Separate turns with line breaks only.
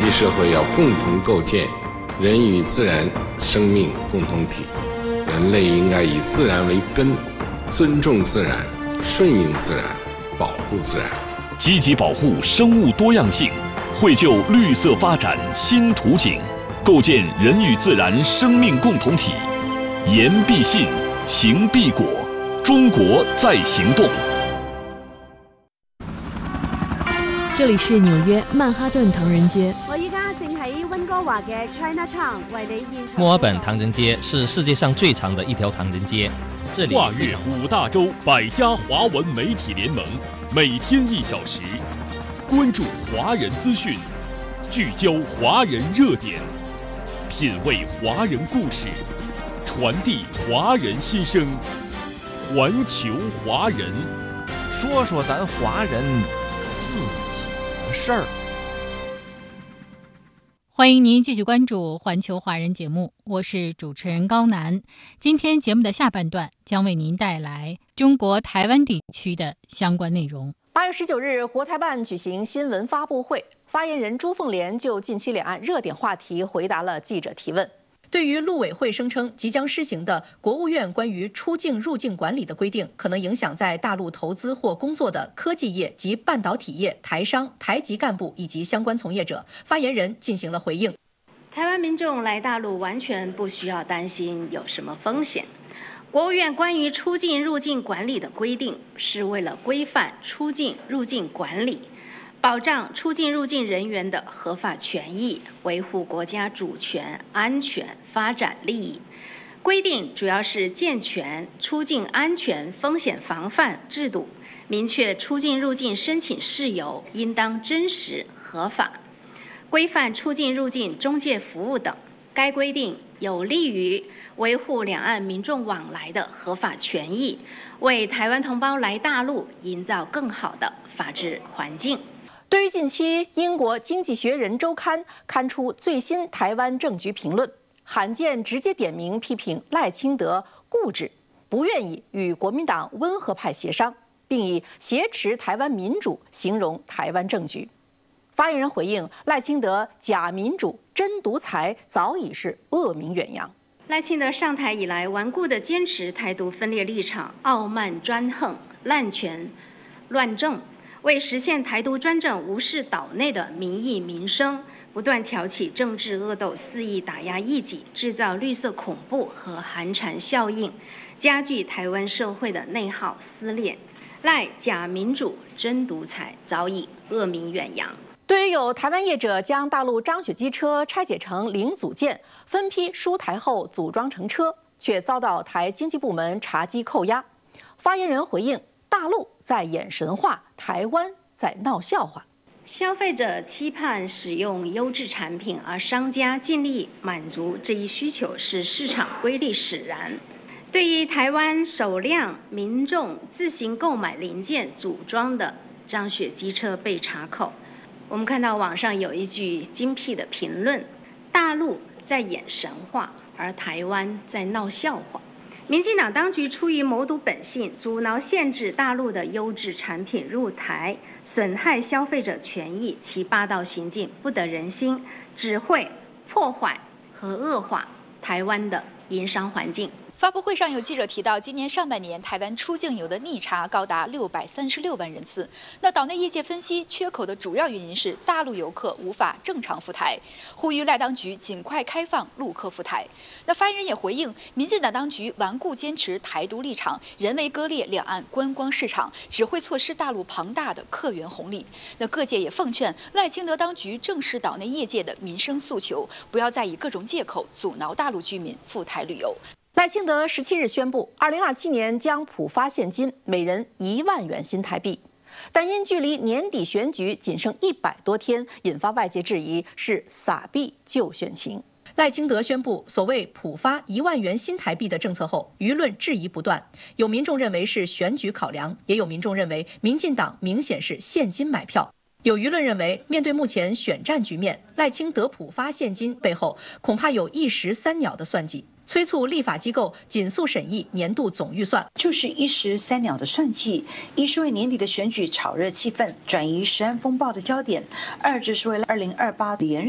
际社会要共同构建人与自然生命共同体，人类应该以自然为根，尊重自然，顺应自然，保护自然，
积极保护生物多样性，绘就绿色发展新图景，构建人与自然生命共同体。言必信，行必果，中国在行动。
这里是纽約曼哈頓唐人街。
我依家正喺溫哥華嘅 Chinatown 為你現場。
墨爾本唐人街是世界上最長的一條唐人街。這裡
跨越5大洲100家華文媒體聯盟，每天1小時，關注華人資訊，聚焦華人熱點，品味華人故事，傳遞華人心聲，環球華人，
說說咱華人自己的事兒。
欢迎您继续关注环球华人节目，我是主持人高楠。今天节目的下半段将为您带来中国台湾地区的相关内容。
8月19日，国台办举行新闻发布会，发言人朱凤莲就近期两岸热点话题回答了记者提问。对于陆委会声称即将施行的国务院关于出境入境管理的规定可能影响在大陆投资或工作的科技业及半导体业台商、台籍干部以及相关从业者，发言人进行了回应。
台湾民众来大陆完全不需要担心有什么风险。国务院关于出境入境管理的规定是为了规范出境入境管理，保障出境入境人员的合法权益，维护国家主权、安全、发展利益。规定主要是健全出境安全风险防范制度，明确出境入境申请事由应当真实合法，规范出境入境中介服务等。该规定有利于维护两岸民众往来的合法权益，为台湾同胞来大陆营造更好的法治环境。
对于近期英国《经济学人》周刊刊出最新台湾政局评论，罕见直接点名批评赖清德固执，不愿意与国民党温和派协商，并以挟持台湾民主形容台湾政局。发言人回应，赖清德假民主、真独裁早已是恶名远扬。
赖清德上台以来，顽固地坚持台独分裂立场，傲慢专横、滥权乱政，为实现台独专政，无视岛内的民意民生，不断挑起政治恶斗，肆意打压异己，制造绿色恐怖和寒蝉效应，加剧台湾社会的内耗撕裂。赖假民主、真独裁早已恶名远扬。
对于有台湾业者将大陆张雪机车拆解成零组件，分批输台后组装成车，却遭到台经济部门查缉扣押，发言人回应：大陆在演神话，台湾在闹笑话。
消费者期盼使用优质产品，而商家尽力满足这一需求，是市场规律使然。对于台湾首辆民众自行购买零件组装的张雪机车被查扣，我们看到网上有一句精辟的评论：大陆在演神话，而台湾在闹笑话。民进党当局出于谋独本性，阻挠限制大陆的优质产品入台，损害消费者权益，其霸道行径不得人心，只会破坏和恶化台湾的营商环境。
发布会上有记者提到，今年上半年台湾出境游的逆查高达636万人次。那岛内业界分析，缺口的主要原因是大陆游客无法正常赴台，呼吁赖当局尽快开放陆客赴台。那发言人也回应，民进党当局顽固坚持台独立场，人为割裂两岸观光市场，只会错失大陆庞大的客源红利。那各界也奉劝赖清德当局正视岛内业界的民生诉求，不要再以各种借口阻挠大陆居民赴台旅游。
赖清德17日宣布，2027年将普发现金，每人1万元新台币。但因距离年底选举仅剩100多天，引发外界质疑是撒币救选情。赖清德宣布所谓普发1万元新台币的政策后，舆论质疑不断，有民众认为是选举考量，也有民众认为民进党明显是现金买票。有舆论认为，面对目前选战局面，赖清德普发现金背后恐怕有一石三鸟的算计，催促立法机构紧速审议年度总预算，
就是一石三鸟的算计。一是为年底的选举炒热气氛，转移食安风暴的焦点；二就是为了2028连任